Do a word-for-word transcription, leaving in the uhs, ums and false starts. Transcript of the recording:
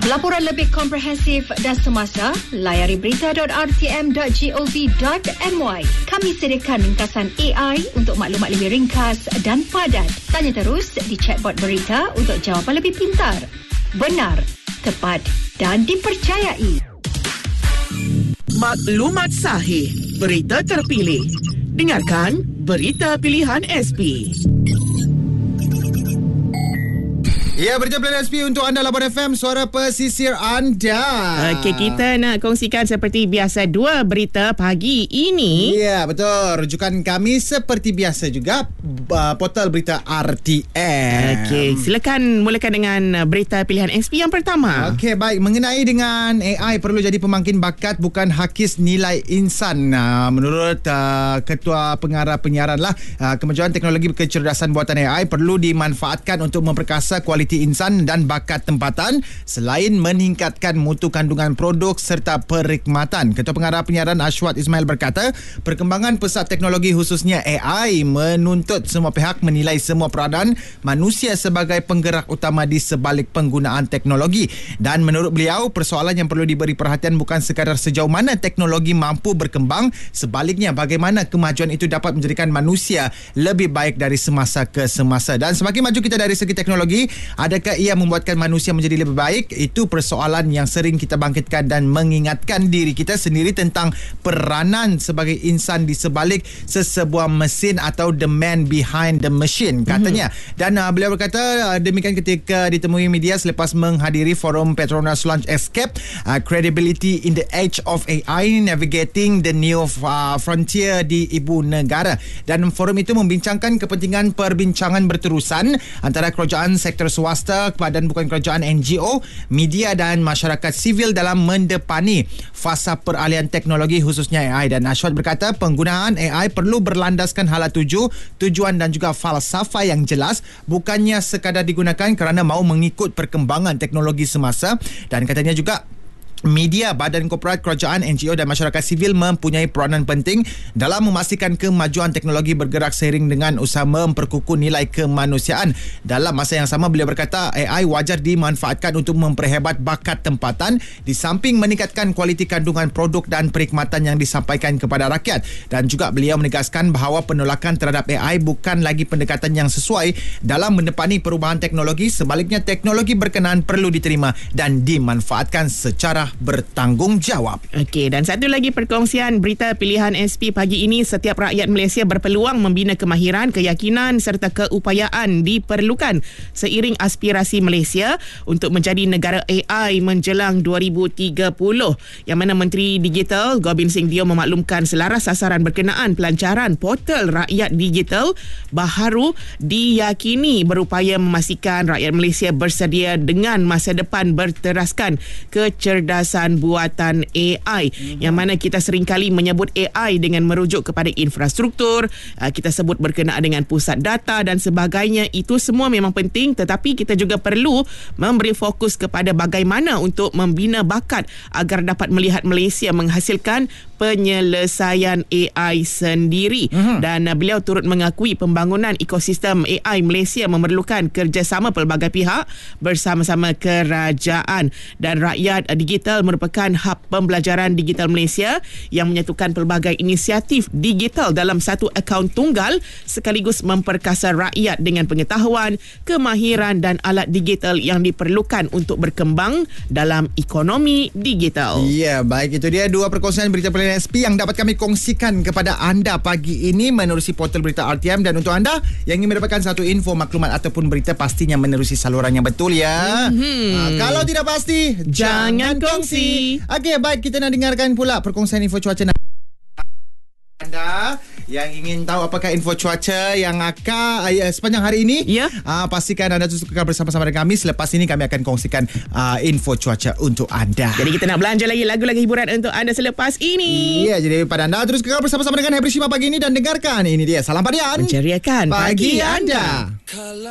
Laporan lebih komprehensif dan semasa, layari berita dot r t m dot gov dot m y. Kami sediakan ringkasan A I untuk maklumat lebih ringkas dan padat. Tanya terus di chatbot berita untuk jawapan lebih pintar, benar, tepat dan dipercayai. Maklumat sahih, berita terpilih. Dengarkan Berita Pilihan S P. Ya, Berita Pilihan S P untuk anda, Labuan F M, suara pesisir anda. Okey, kita nak kongsikan seperti biasa dua berita pagi ini. Ya, betul. Rujukan kami seperti biasa juga, uh, portal berita R T M. Okey, silakan mulakan dengan berita pilihan S P yang pertama. Okey, baik. Mengenai dengan A I perlu jadi pemangkin bakat, bukan hakis nilai insan. Uh, menurut uh, Ketua Pengarah Penyiaran lah, uh, kemajuan teknologi kecerdasan buatan A I perlu dimanfaatkan untuk memperkasa kualiti insan dan bakat tempatan selain meningkatkan mutu kandungan produk serta perkhidmatan. Ketua Pengarah Penyiaran Ashwat Ismail berkata, perkembangan pesat teknologi khususnya A I menuntut semua pihak menilai semua peranan manusia sebagai penggerak utama di sebalik penggunaan teknologi. Dan menurut beliau, persoalan yang perlu diberi perhatian bukan sekadar sejauh mana teknologi mampu berkembang, sebaliknya bagaimana kemajuan itu dapat menjadikan manusia lebih baik dari semasa ke semasa. Dan semakin maju kita dari segi teknologi, adakah ia membuatkan manusia menjadi lebih baik? Itu persoalan yang sering kita bangkitkan dan mengingatkan diri kita sendiri tentang peranan sebagai insan di sebalik sesebuah mesin atau the man behind the machine, katanya. Mm-hmm. Dan uh, beliau berkata uh, demikian ketika ditemui media selepas menghadiri forum Petronas Launch Escape, uh, Credibility in the Age of A I, Navigating the New uh, Frontier di Ibu Negara. Dan forum itu membincangkan kepentingan perbincangan berterusan antara kerajaan, sektor swasta, badan bukan kerajaan, N G O, media dan masyarakat sivil dalam mendepani fasa peralihan teknologi khususnya A I. Dan Ashwat berkata penggunaan A I perlu berlandaskan hala tuju, tujuan dan juga falsafah yang jelas, bukannya sekadar digunakan kerana mahu mengikut perkembangan teknologi semasa. Dan katanya juga media, badan korporat, kerajaan, N G O dan masyarakat sivil mempunyai peranan penting dalam memastikan kemajuan teknologi bergerak seiring dengan usaha memperkukuh nilai kemanusiaan. Dalam masa yang sama, beliau berkata A I wajar dimanfaatkan untuk memperhebat bakat tempatan di samping meningkatkan kualiti kandungan produk dan perkhidmatan yang disampaikan kepada rakyat. Dan juga beliau menegaskan bahawa penolakan terhadap A I bukan lagi pendekatan yang sesuai dalam mendepani perubahan teknologi. Sebaliknya, teknologi berkenaan perlu diterima dan dimanfaatkan secara bertanggungjawab. Okey, dan satu lagi perkongsian berita pilihan S P pagi ini, setiap rakyat Malaysia berpeluang membina kemahiran, keyakinan serta keupayaan diperlukan seiring aspirasi Malaysia untuk menjadi negara A I menjelang dua ribu tiga puluh, yang mana Menteri Digital Gobind Singh Dio memaklumkan selaras sasaran berkenaan pelancaran portal rakyat digital baharu diyakini berupaya memastikan rakyat Malaysia bersedia dengan masa depan berteraskan kecerdasan buatan A I, mm-hmm. yang mana kita seringkali menyebut A I dengan merujuk kepada infrastruktur, kita sebut berkenaan dengan pusat data dan sebagainya. Itu semua memang penting, tetapi kita juga perlu memberi fokus kepada bagaimana untuk membina bakat agar dapat melihat Malaysia menghasilkan penyelesaian A I sendiri. Mm-hmm. Dan uh, beliau turut mengakui pembangunan ekosistem A I Malaysia memerlukan kerjasama pelbagai pihak bersama-sama kerajaan. Dan rakyat uh, digital merupakan hub pembelajaran digital Malaysia yang menyatukan pelbagai inisiatif digital dalam satu akaun tunggal sekaligus memperkasa rakyat dengan pengetahuan, kemahiran dan alat digital yang diperlukan untuk berkembang dalam ekonomi digital. Ya, baik, itu dia dua perkongsian berita pilihan S P yang dapat kami kongsikan kepada anda pagi ini menerusi portal berita R T M. Dan untuk anda yang ingin mendapatkan satu info, maklumat ataupun berita, pastinya menerusi saluran yang betul ya. Mm-hmm. Ha, kalau tidak pasti, jangan, jangan kongsi. Okey, baik, kita nak dengarkan pula perkongsian info cuaca. Anda yang ingin tahu apakah info cuaca yang akan uh, sepanjang hari ini, ya, uh, pastikan anda terus kekal bersama-sama dengan kami. Selepas ini kami akan kongsikan uh, info cuaca untuk anda. Jadi kita nak belanja lagi lagu-lagu hiburan untuk anda selepas ini. Ya, jadi pada anda terus kekal bersama-sama dengan Hebri Shima pagi ini dan dengarkan ini dia Salam Padian, menceriakan pagi, pagi anda, anda.